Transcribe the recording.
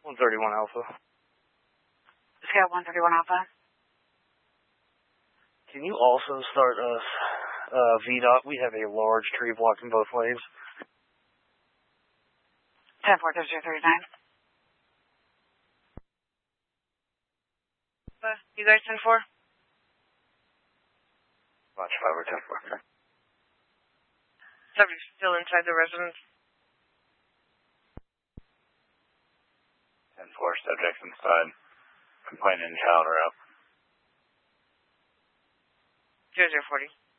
131 Alpha. Scout 131 Alpha. Can you also start us VDOT? We have a large tree blocking both lanes. 10-4-039. You guys 10-4? Watch 5 or 10-4. Subject still inside the residence. 10-4, subject inside. Complainant and child are out. 0040.